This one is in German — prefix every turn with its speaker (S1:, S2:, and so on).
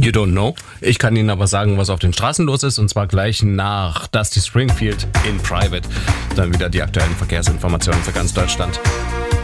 S1: You don't know. Ich kann Ihnen aber sagen, was auf den Straßen los ist, und zwar gleich nach Dusty Springfield in Private. Dann wieder die aktuellen Verkehrsinformationen für ganz Deutschland.